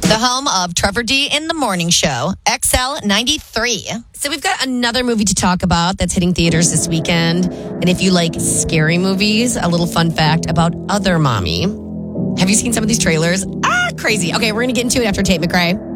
The home of Trevor D in the Morning Show, XL 93. So we've got another movie to talk about that's hitting theaters this weekend. And if you like scary movies, a little fun fact about Other Mommy. Have you seen some of these trailers? Crazy. Okay, we're going to get into it after Tate McRae.